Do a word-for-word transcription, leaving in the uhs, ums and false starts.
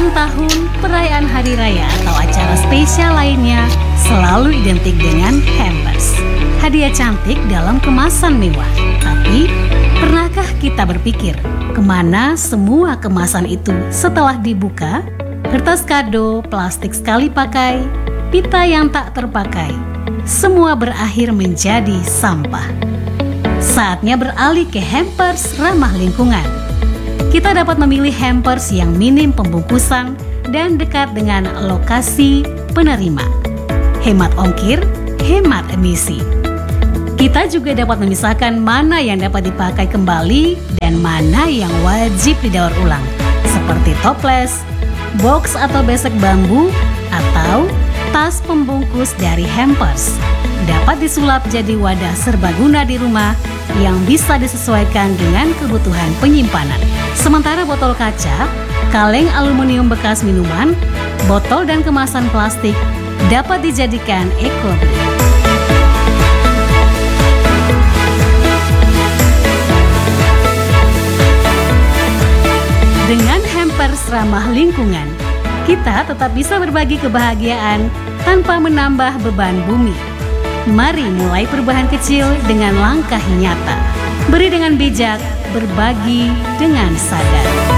ulang tahun, perayaan hari raya, atau acara spesial lainnya selalu identik dengan hampers. Hadiah cantik dalam kemasan mewah. Tapi, pernahkah kita berpikir kemana semua kemasan itu setelah dibuka? Kertas kado, plastik sekali pakai, pita yang tak terpakai, semua berakhir menjadi sampah. Saatnya beralih ke hampers ramah lingkungan. Kita dapat memilih hampers yang minim pembungkusan dan dekat dengan lokasi penerima. Hemat ongkir, hemat emisi. Kita juga dapat memisahkan mana yang dapat dipakai kembali dan mana yang wajib didaur ulang, seperti toples, box atau besek bambu, atau tas pembungkus dari hampers. Dapat disulap jadi wadah serbaguna di rumah yang bisa disesuaikan dengan kebutuhan penyimpanan. Sementara botol kaca, kaleng aluminium bekas minuman, botol dan kemasan plastik dapat dijadikan eco-bag. Dengan hampers ramah lingkungan, kita tetap bisa berbagi kebahagiaan tanpa menambah beban bumi. Mari mulai perubahan kecil dengan langkah nyata. Beri dengan bijak, berbagi dengan sadar.